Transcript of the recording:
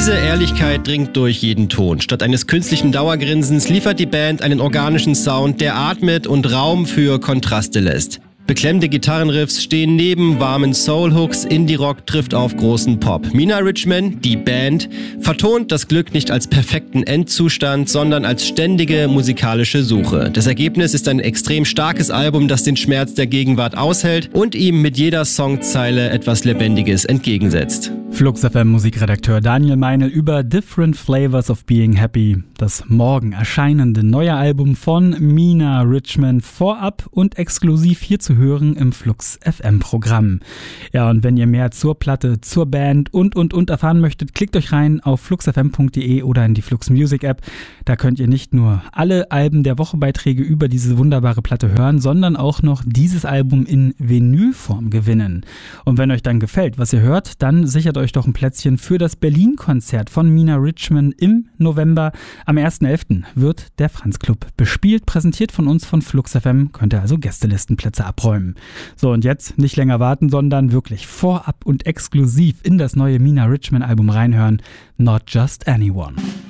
Diese Ehrlichkeit dringt durch jeden Ton. Statt eines künstlichen Dauergrinsens liefert die Band einen organischen Sound, der atmet und Raum für Kontraste lässt. Beklemmende Gitarrenriffs stehen neben warmen Soul-Hooks, Indie-Rock trifft auf großen Pop. Mina Richman, die Band, vertont das Glück nicht als perfekten Endzustand, sondern als ständige musikalische Suche. Das Ergebnis ist ein extrem starkes Album, das den Schmerz der Gegenwart aushält und ihm mit jeder Songzeile etwas Lebendiges entgegensetzt. Flux FM Musikredakteur Daniel Meinl über Different Flavors of Being Happy, das morgen erscheinende neue Album von Mina Richman, vorab und exklusiv hier zu hören im Flux FM Programm. Ja, und wenn ihr mehr zur Platte, zur Band und erfahren möchtet, klickt euch rein auf fluxfm.de oder in die Flux Music App. Da könnt ihr nicht nur alle Alben der Wochebeiträge über diese wunderbare Platte hören, sondern auch noch dieses Album in Vinylform gewinnen. Und wenn euch dann gefällt, was ihr hört, dann sichert euch doch ein Plätzchen für das Berlin-Konzert von Mina Richman im November. Am 1.11. wird der Franz Club bespielt, präsentiert von uns von Flux FM, könnt ihr also Gästelistenplätze abräumen. So, und jetzt nicht länger warten, sondern wirklich vorab und exklusiv in das neue Mina Richman Album reinhören. Not Just Anyone.